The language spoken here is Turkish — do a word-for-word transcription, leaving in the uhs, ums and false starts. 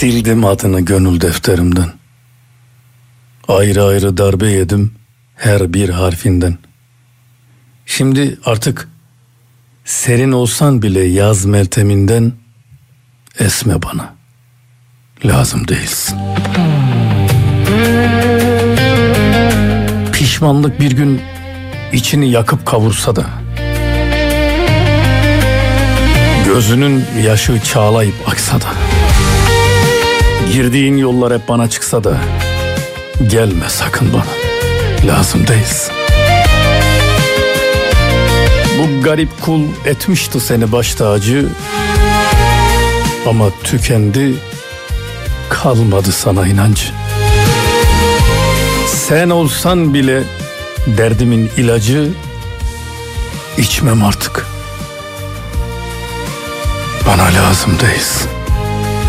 Sildim adını gönül defterimden. Ayrı ayrı darbe yedim her bir harfinden. Şimdi artık serin olsan bile yaz melteminden esme bana. Lazım değilsin. Pişmanlık bir gün içini yakıp kavursa da, gözünün yaşı çağlayıp aksa da, girdiğin yollar hep bana çıksa da, gelme sakın bana, lazım değilsin. Bu garip kul etmişti seni baş tacı, ama tükendi, kalmadı sana inancı. Sen olsan bile derdimin ilacı, içmem artık, bana lazım değilsin.